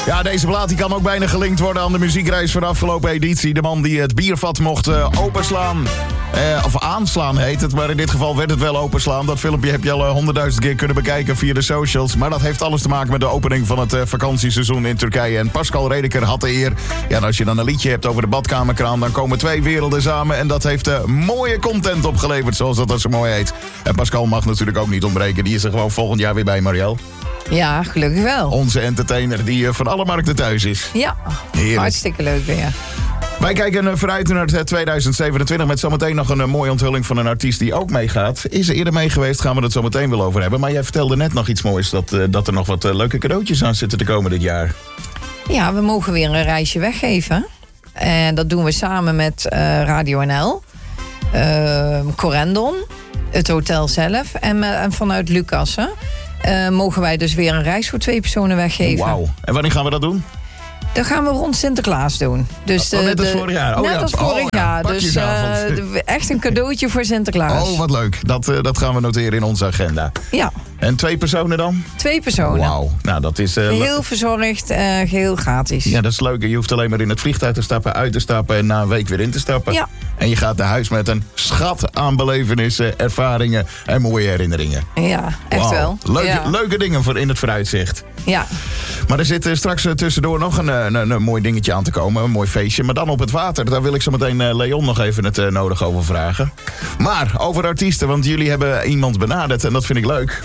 Ja, deze plaat die kan ook bijna gelinkt worden aan de muziekreis van de afgelopen editie. De man die het biervat mocht openslaan. Of aanslaan heet het, maar in dit geval werd het wel openslaan. Dat filmpje heb je al 100.000 keer kunnen bekijken via de socials. Maar dat heeft alles te maken met de opening van het vakantieseizoen in Turkije. En Pascal Redeker had de eer. Ja, en als je dan een liedje hebt over de badkamerkraan, dan komen twee werelden samen. En dat heeft mooie content opgeleverd, zoals dat zo mooi heet. En Pascal mag natuurlijk ook niet ontbreken. Die is er gewoon volgend jaar weer bij, Marielle. Ja, gelukkig wel. Onze entertainer die van alle markten thuis is. Ja, heerlijk. Hartstikke leuk weer. Wij kijken vooruit naar 2027 met zometeen nog een mooie onthulling van een artiest die ook meegaat. Is er eerder mee geweest, gaan we het zo meteen wel over hebben. Maar jij vertelde net nog iets moois, dat er nog wat leuke cadeautjes aan zitten te komen dit jaar. Ja, we mogen weer een reisje weggeven. En dat doen we samen met Radio NL, Corendon, het hotel zelf en vanuit Lucas. Mogen wij dus weer een reis voor 2 personen weggeven. Wauw. En wanneer gaan we dat doen? Dat gaan we rond Sinterklaas doen. Dus net als vorig jaar? Net als vorig jaar. Dus echt een cadeautje voor Sinterklaas. Oh, wat leuk. Dat gaan we noteren in onze agenda. Ja. En 2 personen dan? 2 personen. Wauw. Nou, dat is... geheel verzorgd, geheel gratis. Ja, dat is leuk. Je hoeft alleen maar in het vliegtuig te stappen, uit te stappen en na een week weer in te stappen. Ja. En je gaat naar huis met een schat aan belevenissen, ervaringen en mooie herinneringen. Ja, echt wel. Leuke dingen voor in het vooruitzicht. Ja. Maar er zit straks tussendoor nog een mooi dingetje aan te komen. Een mooi feestje. Maar dan op het water. Daar wil ik zo meteen Leon nog even het nodig over vragen. Maar over artiesten. Want jullie hebben iemand benaderd. En dat vind ik leuk.